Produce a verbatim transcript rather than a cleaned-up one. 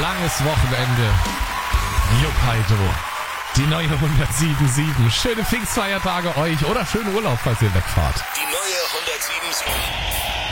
langes Wochenende. Jupp Heidel. Die neue hundertsieben Schöne Pfingstfeiertage euch oder schönen Urlaub, falls ihr wegfahrt. Die neue hundertsieben.